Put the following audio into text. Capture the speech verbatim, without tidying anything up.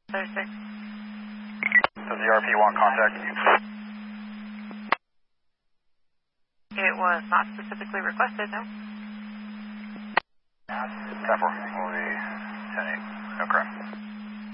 thirty-six. Does the R P want contact? It was not specifically requested, no. ten four, we'll be ten eight.